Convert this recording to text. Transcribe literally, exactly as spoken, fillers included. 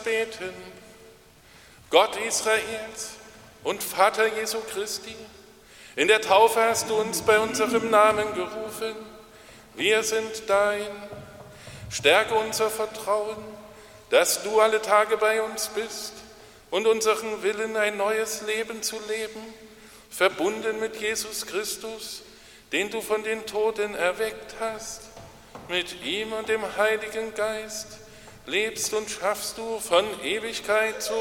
beten. Gott Israels und Vater Jesu Christi, in der Taufe hast du uns bei unserem Namen gerufen. Wir sind dein. Stärke unser Vertrauen, dass du alle Tage bei uns bist und unseren Willen, ein neues Leben zu leben, verbunden mit Jesus Christus, den du von den Toten erweckt hast. Mit ihm und dem Heiligen Geist lebst und schaffst du von Ewigkeit zu